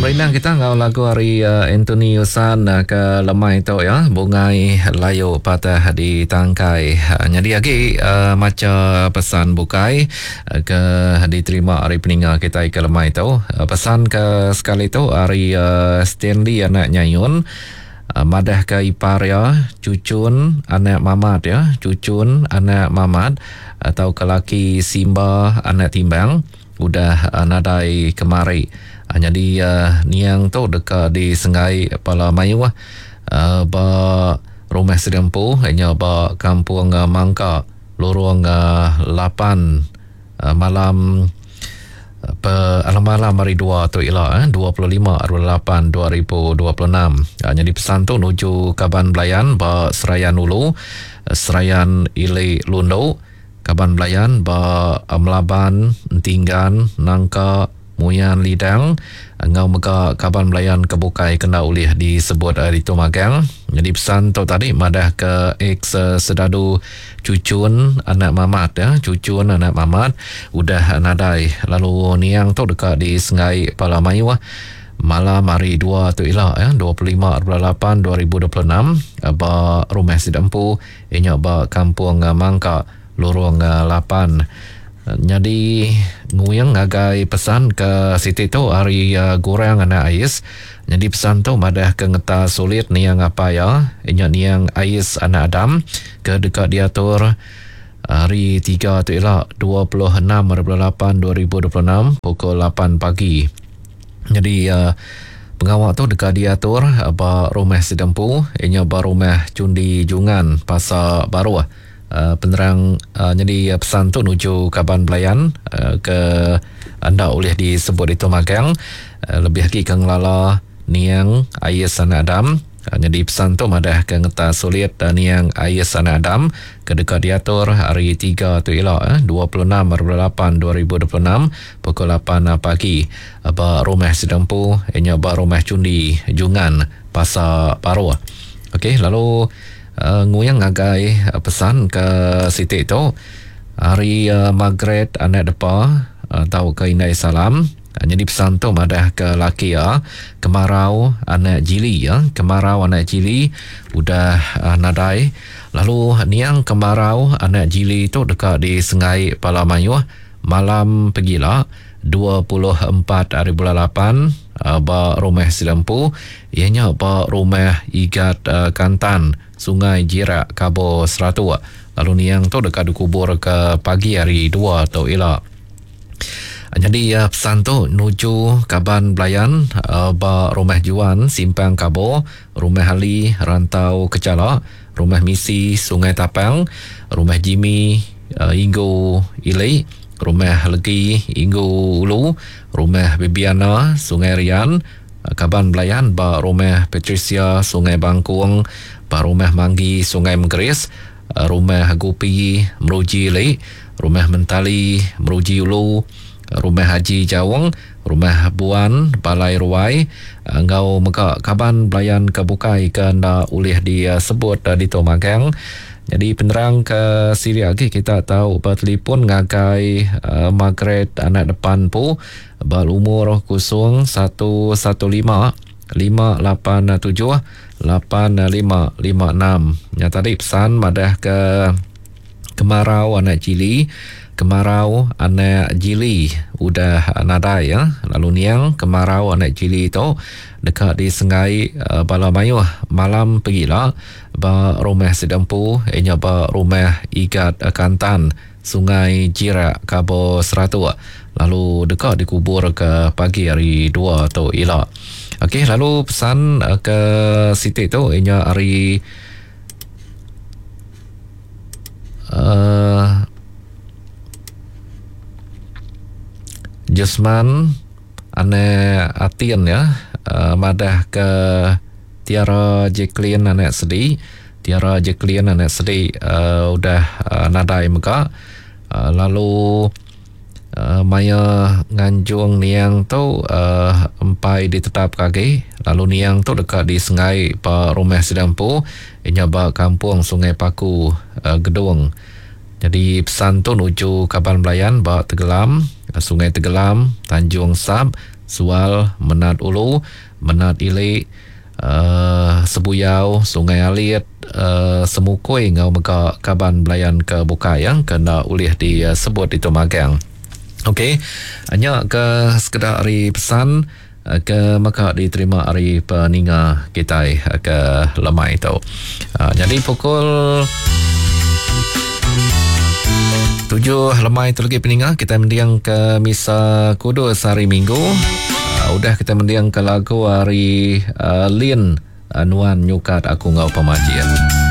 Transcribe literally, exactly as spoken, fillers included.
Merinang kita ngau lagu hari uh, Anthony Usan uh, ke lemai tu ya, bungai layu patah di tangkai. Uh, jadi lagi uh, macam pesan bukai uh, ke diterima hari peninga kita ke lemai tu. Uh, pesan ke sekali tu hari uh, Stanley anak nyayun. Uh, madah ke ipar ya, cucun anak mamat ya, cucun anak mamat atau ke laki Simba anak timbang udah uh, nadai kemari. Uh, jadi uh, niang tu dekat di Sengai Pala Mayu uh, ba rumah sedempu hanya ba kampung uh, Mangka lorong uh, lapan uh, malam uh, malam hari dua tu ialah eh, dua puluh lima lapan dua ribu dua puluh enam. Uh, jadi pesan tu nuju Kaban Belayan ba Serayan Ulu, uh, Serayan Ili Lundo, Kaban Belayan ba Melaban, Tinggan, Nangka, Muyan Lidang, ngau mega Kaban Belayan kebukai kena ulih disebut uh, di Tumagang. Jadi pesan tu tadi madah ke ex uh, sedadu cucun anak mamat ya, cucun anak mamat udah nadai. Lalu niang tu dekat di Sengai Pala Mayu malam hari dua tu ialah ya, dua puluh lima lapan dua ribu dua puluh enam ba rumah sidampu inya ba kampung uh, Mangka lorong uh, lapan. Jadi nguyang ngagai pesan ke Siti tu hari uh, goreng anak ais. Jadi pesan tu madah ke ngeta sulit niang apa ya, inya niang ais anak Adam ke dekat diatur hari tiga tu ialah dua puluh enam lapan dua ribu dua puluh enam pukul lapan pagi. Jadi uh, pengawak tu dekat diatur ba rumah sedempu inya ba rumah cundi jungan pasar baru. Uh, penerang uh, jadi uh, pesan tu nuju Kaban Belayan uh, ke anda boleh disebut itu magang uh, lebih lagi ke ngelala niang ayas anak Adam. Uh, jadi pesan tu madah ke ngeta sulit uh, niang ayas anak Adam ke dekat diatur hari tiga tu ialah uh, dua puluh enam lapan dua ribu dua puluh enam pukul lapan uh, pagi uh, ba rumah sedempu inya ba rumah cundi jungan pasar baru. Okey, lalu Uh, nguyang ngagai uh, pesan ke Siti tu hari uh, Margaret anak depa uh, tahu ke Indai Salam. Uh, jadi pesan tu madah ke laki ya, kemarau anak jili ya, kemarau anak jili udah uh, nadai. Lalu niang kemarau anak jili tu dekat di Sengai Pala Mayu malam pegilah dua puluh empat hari bulan lapan uh, ba rumah Silampu ianya ba rumah Igat uh, Kantan Sungai Jirak Kabo Seratu. Lalu niang tu dekat dikubur ke pagi hari dua tu ialah. Jadi uh, pesan tu nuju Kaban Belayan uh, ba rumah Juan Simpang Kabo, rumah Ali Rantau Kecala, rumah Misi Sungai Tapang, rumah Jimmy uh, Inggo Ilai, rumah Legi Inggo Ulu, rumah Bibiana Sungai Rian, Kaban Belayan ba rumah Patricia Sungai Bangkuang, ba rumah Manggi Sungai Mengkeris, rumah Gupi Meruji Ilai, rumah Mentali Meruji Ulu, rumah Haji Jawang, rumah Buan Balai Ruai. Ngau mega Kaban Belayan kebukai ke anda ulih disebut di Tomagang. Jadi penerang ke Siri lagi kita tahu bertelefon ngagai uh, Margaret anak depan pu berumur kosong satu satu lima lima lapan tujuh lapan lima lima enam. Ya tadi pesan madah ke kemarau anak jili, kemarau anak jili udah nadai ya. Lalu niang kemarau anak jili itu dekat di Sengai uh, Pala Mayu malam pegilah ba rumah sedempu ianya ba rumah Igat uh, Kantan Sungai Jirak Kabo Seratu. Lalu dekat dikubur ke pagi hari dua tu ialah. Okey, lalu pesan uh, ke Siti tu ianya hari uh, Jusman ane Atian ya, uh, madah ke Tiara Jacqueline anak sedih, Tiara Jacqueline anak sedih uh, udah uh, nadai mega. Uh, lalu uh, Maya Nganjung niang tu uh, empai ditetap kaki. Lalu niang tu dekat di Sengai pa rumah sedampu inya ba kampung Sungai Paku uh, Gedung. Jadi pesan tu nuju Kaban Belayan ba Tegelam, Sungai Tegelam, Tanjung Sab, Sual, Menat Ulu, Menat Ilik, uh, Sebuyau, Sungai Alit, uh, Semukui ngau meka kaban belayan ke Bukai yang kena ulih disebut itu magang. Okey, hanya ke sekedar hari pesan ke maka diterima hari peninga kita ke lemai itu. Uh, jadi pukul tujuh lemai terlebih peninga kita mendiang ke Misa Kudus hari Minggu. Uh, udah kita mendiang ke lagu hari uh, Lin uh, Nuan Nyukat Aku Ngau Pemajian.